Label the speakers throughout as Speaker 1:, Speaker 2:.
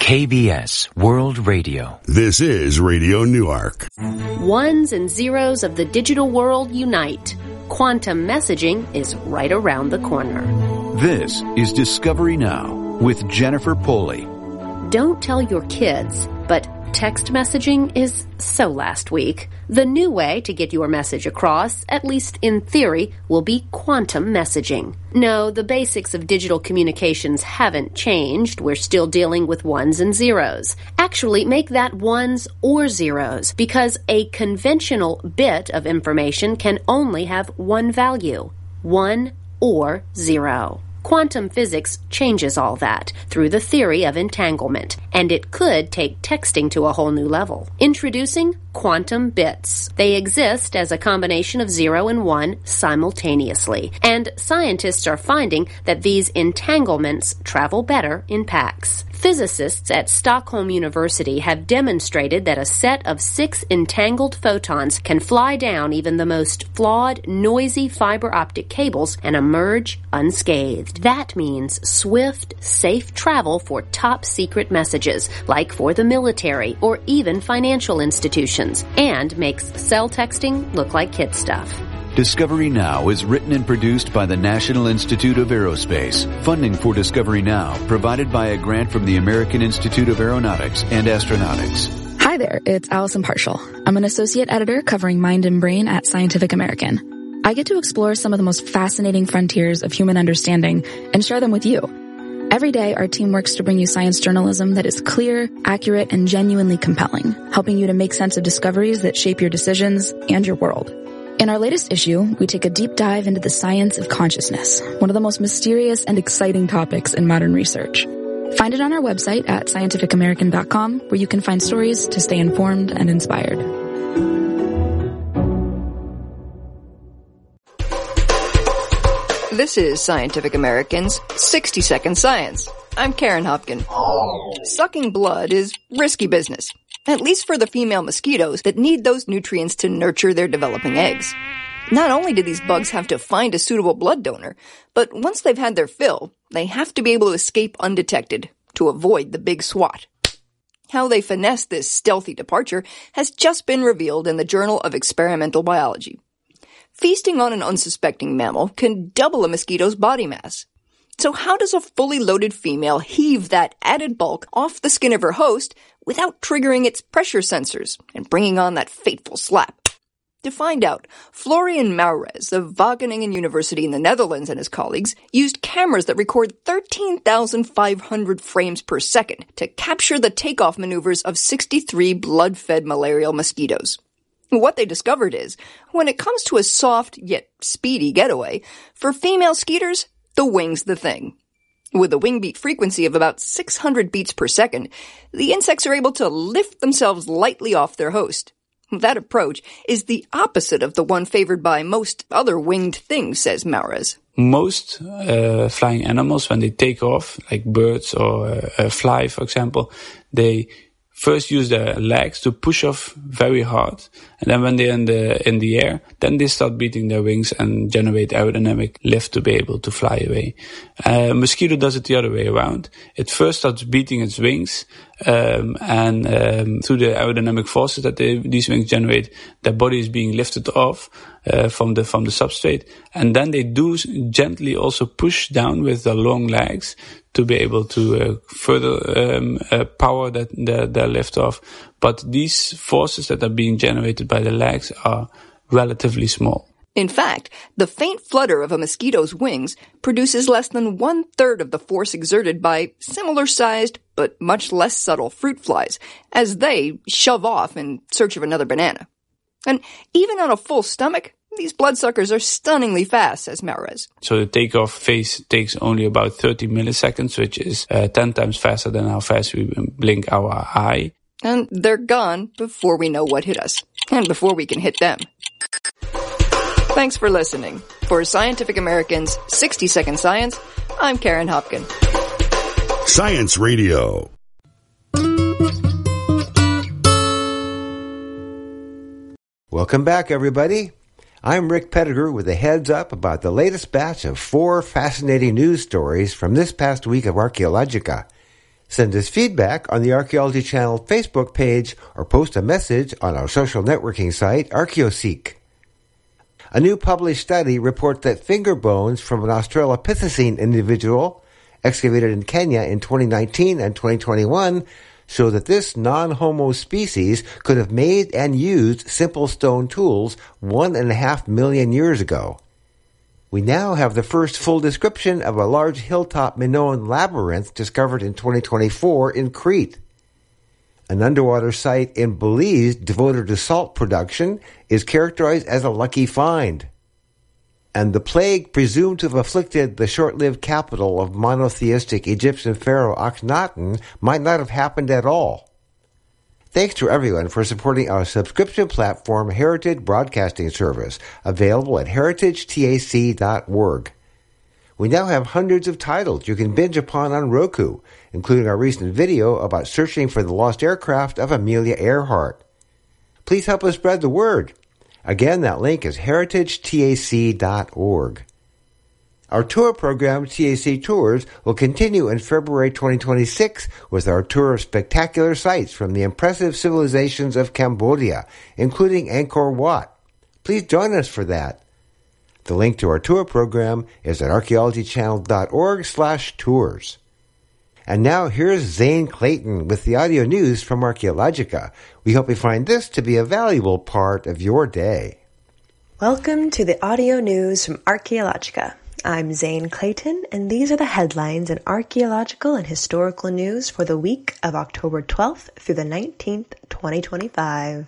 Speaker 1: KBS World Radio.
Speaker 2: This is Radio Newark.
Speaker 3: Ones and zeros of the digital world unite. Quantum messaging is right around the corner.
Speaker 4: This is Discovery Now with Jennifer Poley.
Speaker 3: Don't tell your kids, but text messaging is so last week. The new way to get your message across, at least in theory, will be quantum messaging. No, the basics of digital communications haven't changed. We're still dealing with ones and zeros. Actually, make that ones or zeros, because a conventional bit of information can only have one value, 1 or 0. Quantum physics changes all that through the theory of entanglement, and it could take texting to a whole new level. Introducing quantum bits. They exist as a combination of 0 and 1 simultaneously, and scientists are finding that these entanglements travel better in packs. Physicists at Stockholm University have demonstrated that a set of 6 entangled photons can fly down even the most flawed, noisy fiber optic cables and emerge unscathed. That means swift, safe travel for top secret messages, like for the military or even financial institutions, and makes cell texting look like kid stuff.
Speaker 4: Discovery Now is written and produced by the National Institute of Aerospace. Funding for Discovery Now provided by a grant from the American Institute of Aeronautics and Astronautics.
Speaker 5: Hi there, it's Allison Partial. I'm an associate editor covering Mind and Brain at Scientific American. I get to explore some of the most fascinating frontiers of human understanding and share them with you. Every day, our team works to bring you science journalism that is clear, accurate, and genuinely compelling, helping you to make sense of discoveries that shape your decisions and your world. In our latest issue, we take a deep dive into the science of consciousness, one of the most mysterious and exciting topics in modern research. Find it on our website at scientificamerican.com, where you can find stories to stay informed and inspired.
Speaker 6: This is Scientific American's 60-Second Science. I'm Karen Hopkin. Sucking blood is risky business, at least for the female mosquitoes that need those nutrients to nurture their developing eggs. Not only do these bugs have to find a suitable blood donor, but once they've had their fill, they have to be able to escape undetected to avoid the big swat. How they finesse this stealthy departure has just been revealed in the Journal of Experimental Biology. Feasting on an unsuspecting mammal can double a mosquito's body mass. So how does a fully loaded female heave that added bulk off the skin of her host without triggering its pressure sensors and bringing on that fateful slap? To find out, Florian Maurez of Wageningen University in the Netherlands and his colleagues used cameras that record 13,500 frames per second to capture the takeoff maneuvers of 63 blood-fed malarial mosquitoes. What they discovered is, when it comes to a soft yet speedy getaway, for female skeeters, the wing's the thing. With a wing beat frequency of about 600 beats per second, the insects are able to lift themselves lightly off their host. That approach is the opposite of the one favored by most other winged things, says Maurez.
Speaker 7: Most flying animals, when they take off, like birds or a fly, for example, they first use their legs to push off very hard, and then when they're in the air, then they start beating their wings and generate aerodynamic lift to be able to fly away. Mosquito does it the other way around. It first starts beating its wings, and through the aerodynamic forces that these wings generate, their body is being lifted off from the substrate, and then they do gently also push down with their long legs to be able to further power their lift off. But these forces that are being generated by the legs are relatively small.
Speaker 6: In fact, the faint flutter of a mosquito's wings produces less than 1/3 of the force exerted by similar-sized but much less subtle fruit flies, as they shove off in search of another banana. And even on a full stomach, these bloodsuckers are stunningly fast, says Maurez.
Speaker 7: So the takeoff phase takes only about 30 milliseconds, which is 10 times faster than how fast we blink our eye.
Speaker 6: And they're gone before we know what hit us, and before we can hit them. Thanks for listening. For Scientific American's 60-Second Science, I'm Karen Hopkin.
Speaker 2: Science Radio.
Speaker 8: Welcome back, everybody. I'm Rick Pettigrew with a heads up about the latest batch of 4 fascinating news stories from this past week of Archaeologica. Send us feedback on the Archaeology Channel Facebook page or post a message on our social networking site, Archaeoseek. A new published study reports that finger bones from an Australopithecine individual excavated in Kenya in 2019 and 2021 show that this non-Homo species could have made and used simple stone tools 1.5 million years ago. We now have the first full description of a large hilltop Minoan labyrinth discovered in 2024 in Crete. An underwater site in Belize devoted to salt production is characterized as a lucky find. And the plague presumed to have afflicted the short-lived capital of monotheistic Egyptian pharaoh Akhenaten might not have happened at all. Thanks to everyone for supporting our subscription platform Heritage Broadcasting Service, available at heritagetac.org. We now have hundreds of titles you can binge upon on Roku, including our recent video about searching for the lost aircraft of Amelia Earhart. Please help us spread the word. Again, that link is heritagetac.org. Our tour program, TAC Tours, will continue in February 2026 with our tour of spectacular sites from the impressive civilizations of Cambodia, including Angkor Wat. Please join us for that. The link to our tour program is at archaeologychannel.org/tours. And now here's Zane Clayton with the audio news from Archaeologica. We hope you find this to be a valuable part of your day.
Speaker 9: Welcome to the audio news from Archaeologica. I'm Zane Clayton, and these are the headlines in archaeological and historical news for the week of October 12th through the 19th, 2025.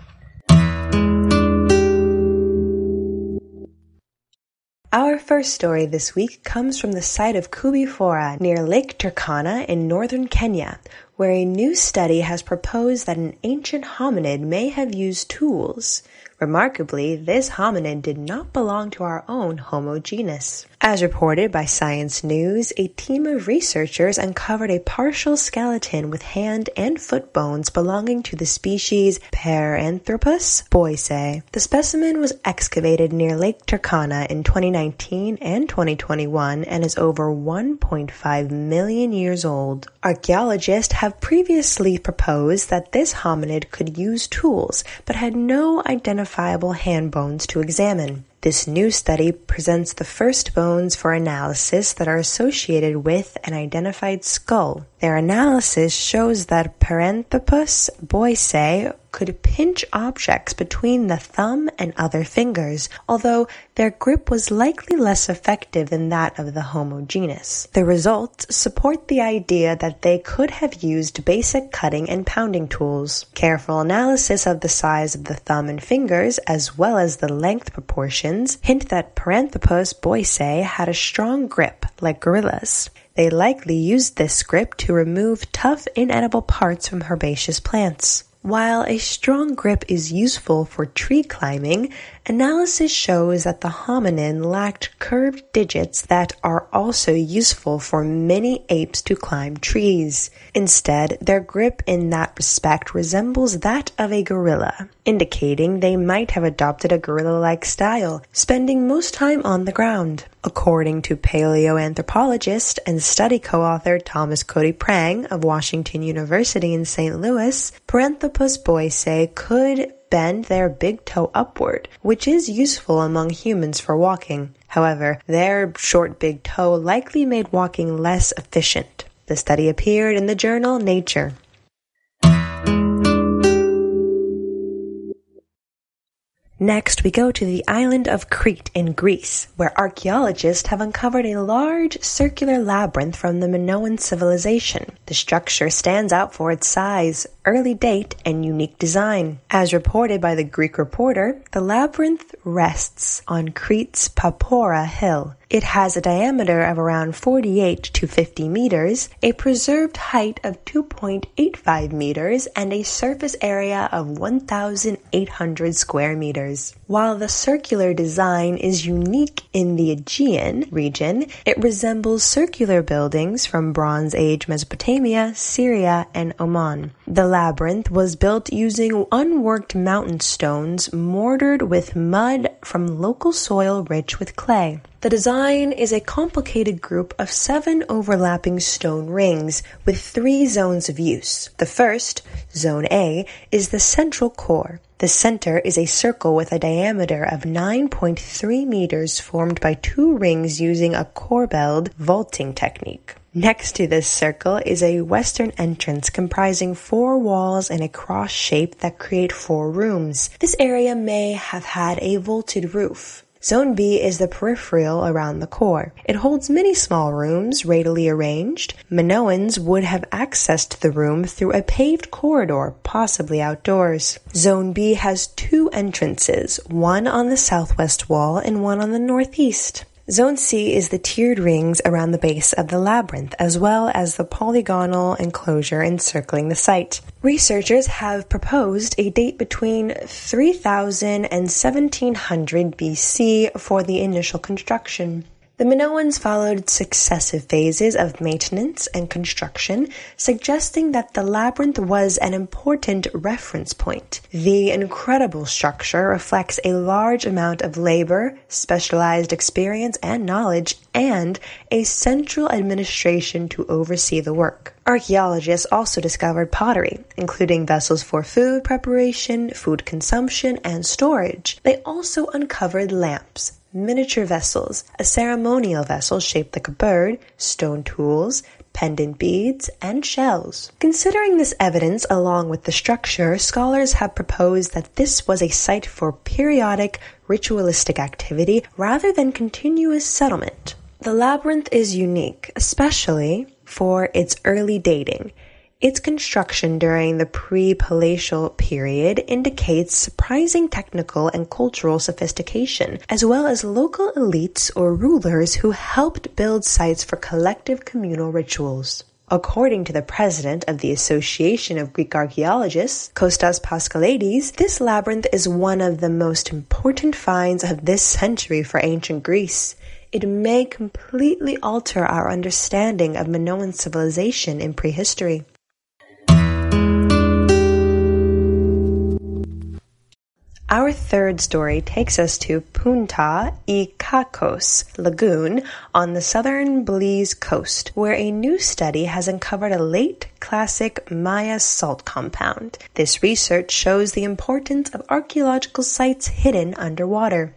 Speaker 9: Our first story this week comes from the site of Kubifora near Lake Turkana in northern Kenya, where a new study has proposed that an ancient hominid may have used tools. Remarkably, this hominid did not belong to our own Homo genus. As reported by Science News, a team of researchers uncovered a partial skeleton with hand and foot bones belonging to the species Paranthropus boisei. The specimen was excavated near Lake Turkana in 2019 and 2021 and is over 1.5 million years old. Archaeologists have previously proposed that this hominid could use tools, but had no identifiable hand bones to examine. This new study presents the first bones for analysis that are associated with an identified skull. Their analysis shows that Paranthropus boisei could pinch objects between the thumb and other fingers, although their grip was likely less effective than that of the Homo genus. The results support the idea that they could have used basic cutting and pounding tools. Careful analysis of the size of the thumb and fingers, as well as the length proportions, hint that Paranthropus boisei had a strong grip, like gorillas. They likely used this grip to remove tough, inedible parts from herbaceous plants. While a strong grip is useful for tree climbing, analysis shows that the hominin lacked curved digits that are also useful for many apes to climb trees. Instead, their grip in that respect resembles that of a gorilla, indicating they might have adopted a gorilla-like style, spending most time on the ground. According to paleoanthropologist and study co-author Thomas Cody Prang of Washington University in St. Louis, Paranthropus boisei could bend their big toe upward, which is useful among humans for walking. However, their short big toe likely made walking less efficient. The study appeared in the journal Nature. Next, we go to the island of Crete in Greece, where archaeologists have uncovered a large circular labyrinth from the Minoan civilization. The structure stands out for its size, early date, and unique design. As reported by the Greek Reporter, the labyrinth rests on Crete's Papora hill. It has a diameter of around 48 to 50 meters, a preserved height of 2.85 meters, and a surface area of 1,800 square meters. While the circular design is unique in the Aegean region, it resembles circular buildings from Bronze Age Mesopotamia, Syria, and Oman. The labyrinth was built using unworked mountain stones mortared with mud from local soil rich with clay. The design is a complicated group of 7 overlapping stone rings with 3 zones of use. The first, Zone A, is the central core. The center is a circle with a diameter of 9.3 meters formed by 2 rings using a corbelled vaulting technique. Next to this circle is a western entrance comprising 4 walls and a cross shape that create 4 rooms. This area may have had a vaulted roof. Zone B is the peripheral around the core. It holds many small rooms, radially arranged. Minoans would have accessed the room through a paved corridor, possibly outdoors. Zone B has 2 entrances, one on the southwest wall and one on the northeast. Zone C is the tiered rings around the base of the labyrinth, as well as the polygonal enclosure encircling the site. Researchers have proposed a date between 3000 and 1700 BC for the initial construction. The Minoans followed successive phases of maintenance and construction, suggesting that the labyrinth was an important reference point. The incredible structure reflects a large amount of labor, specialized experience and knowledge, and a central administration to oversee the work. Archaeologists also discovered pottery, including vessels for food preparation, food consumption, and storage. They also uncovered lamps, miniature vessels, a ceremonial vessel shaped like a bird, stone tools, pendant beads, and shells. Considering this evidence along with the structure, scholars have proposed that this was a site for periodic ritualistic activity rather than continuous settlement. The labyrinth is unique, especially for its early dating. Its construction during the pre-palatial period indicates surprising technical and cultural sophistication, as well as local elites or rulers who helped build sites for collective communal rituals. According to the president of the Association of Greek Archaeologists, Kostas Paschalidis, this labyrinth is one of the most important finds of this century for ancient Greece. It may completely alter our understanding of Minoan civilization in prehistory. Our third story takes us to Punta Icacos Lagoon on the southern Belize coast, where a new study has uncovered a late classic Maya salt compound. This research shows the importance of archaeological sites hidden underwater.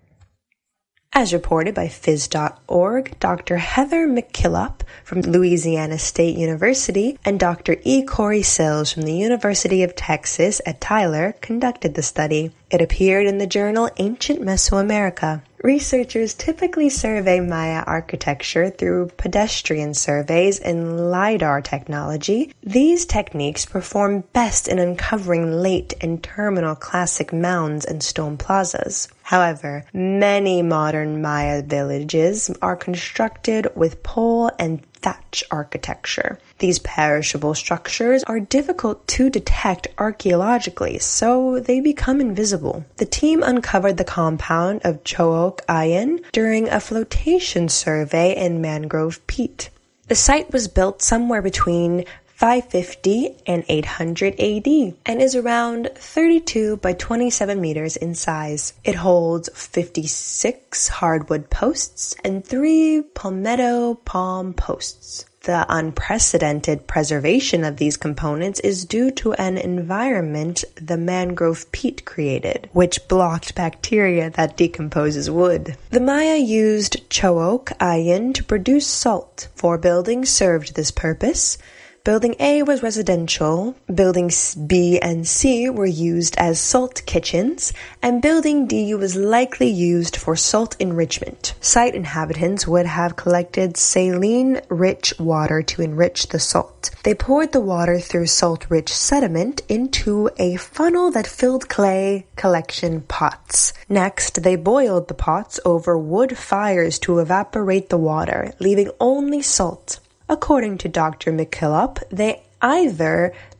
Speaker 9: As reported by Phys.org, Dr. Heather McKillop from Louisiana State University and Dr. E. Corey Sills from the University of Texas at Tyler conducted the study. It appeared in the journal Ancient Mesoamerica. Researchers typically survey Maya architecture through pedestrian surveys and LiDAR technology. These techniques perform best in uncovering late and terminal classic mounds and stone plazas. However, many modern Maya villages are constructed with pole and thatch architecture. These perishable structures are difficult to detect archaeologically, so they become invisible. The team uncovered the compound of Chook Ayin during a flotation survey in mangrove peat. The site was built somewhere between 550 and 800 AD and is around 32 by 27 meters in size. It holds 56 hardwood posts and 3 palmetto palm posts. The unprecedented preservation of these components is due to an environment the mangrove peat created, which blocked bacteria that decomposes wood. The Maya used Chook Ayin to produce salt. 4 buildings served this purpose. Building A was residential, Buildings B and C were used as salt kitchens, and Building D was likely used for salt enrichment. Site inhabitants would have collected saline-rich water to enrich the salt. They poured the water through salt-rich sediment into a funnel that filled clay collection pots. Next, they boiled the pots over wood fires to evaporate the water, leaving only salt. According to Dr. McKillop, they either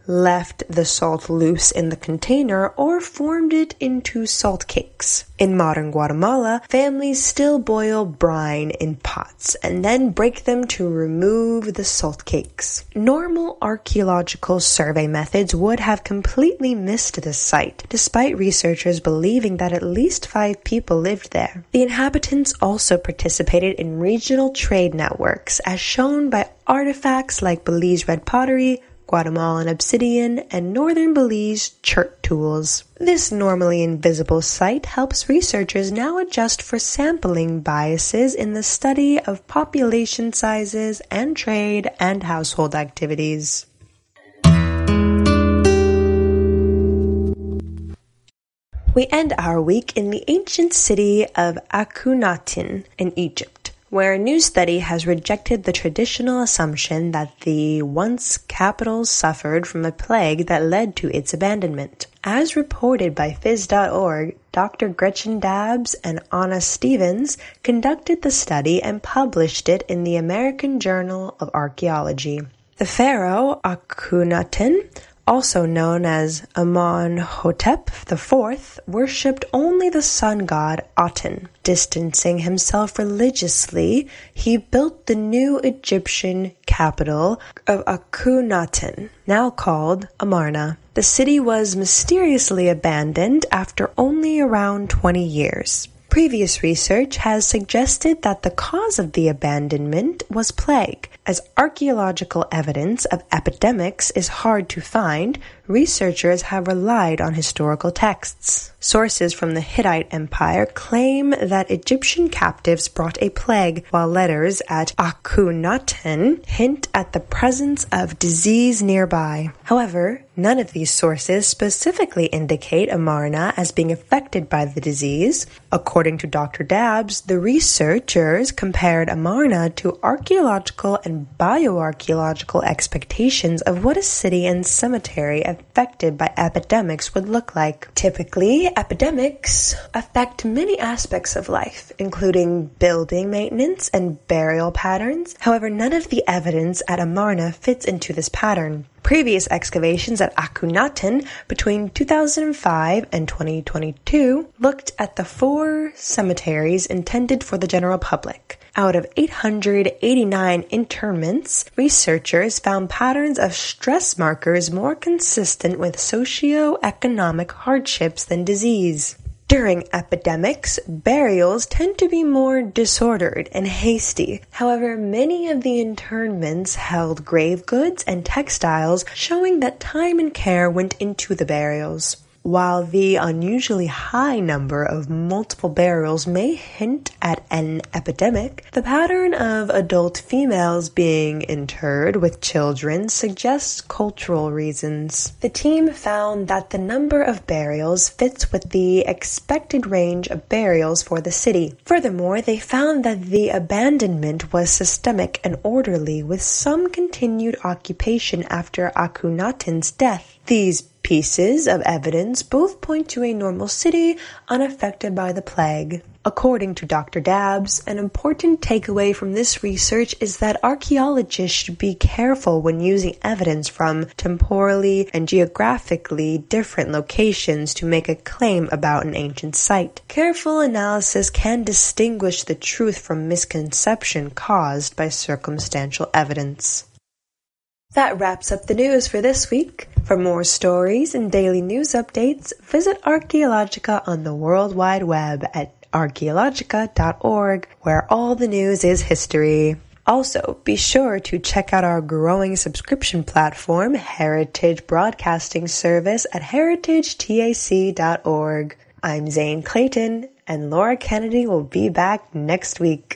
Speaker 9: left the salt loose in the container, or formed it into salt cakes. In modern Guatemala, families still boil brine in pots and then break them to remove the salt cakes. Normal archaeological survey methods would have completely missed this site, despite researchers believing that at least 5 people lived there. The inhabitants also participated in regional trade networks, as shown by artifacts like Belize red pottery, Guatemalan obsidian, and northern Belize chert tools. This normally invisible site helps researchers now adjust for sampling biases in the study of population sizes and trade and household activities. We end our week in the ancient city of Akhenaten in Egypt, where a new study has rejected the traditional assumption that the once capital suffered from a plague that led to its abandonment. As reported by Phys.org, Dr. Gretchen Dabbs and Anna Stevens conducted the study and published it in the American Journal of Archaeology. The pharaoh Akhenaten, also known as Amenhotep IV, worshipped only the sun god Aten. Distancing himself religiously, he built the new Egyptian capital of Akhenaten, now called Amarna. The city was mysteriously abandoned after only around 20 years. Previous research has suggested that the cause of the abandonment was plague. As archaeological evidence of epidemics is hard to find, researchers have relied on historical texts. Sources from the Hittite Empire claim that Egyptian captives brought a plague, while letters at Akhenaten hint at the presence of disease nearby. However, none of these sources specifically indicate Amarna as being affected by the disease. According to Dr. Dabbs, the researchers compared Amarna to archaeological and bioarchaeological expectations of what a city and cemetery affected by epidemics would look like. Typically, epidemics affect many aspects of life, including building maintenance and burial patterns. However, none of the evidence at Amarna fits into this pattern. Previous excavations at Akhenaten between 2005 and 2022 looked at the 4 cemeteries intended for the general public. Out of 889 interments, researchers found patterns of stress markers more consistent with socio-economic hardships than disease. During epidemics, burials tend to be more disordered and hasty. However, many of the interments held grave goods and textiles, showing that time and care went into the burials. While the unusually high number of multiple burials may hint at an epidemic, the pattern of adult females being interred with children suggests cultural reasons. The team found that the number of burials fits with the expected range of burials for the city. Furthermore, they found that the abandonment was systemic and orderly, with some continued occupation after Akhenaten's death. These pieces of evidence both point to a normal city unaffected by the plague. According to Dr. Dabbs, an important takeaway from this research is that archaeologists should be careful when using evidence from temporally and geographically different locations to make a claim about an ancient site. Careful analysis can distinguish the truth from misconception caused by circumstantial evidence. That wraps up the news for this week. For more stories and daily news updates, visit Archaeologica on the World Wide Web at archaeologica.org, where all the news is history. Also, be sure to check out our growing subscription platform, Heritage Broadcasting Service, at heritagetac.org. I'm Zane Clayton, and Laura Kennedy will be back next week.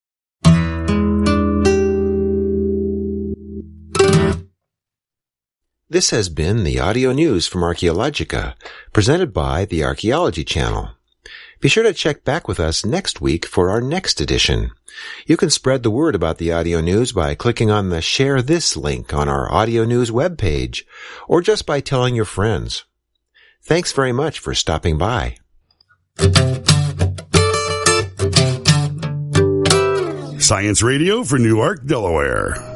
Speaker 8: This has been the audio news from Archaeologica, presented by the Archaeology Channel. Be sure to check back with us next week for our next edition. You can spread the word about the audio news by clicking on the Share This link on our audio news webpage, or just by telling your friends. Thanks very much for stopping by.
Speaker 2: Science Radio for Newark, Delaware.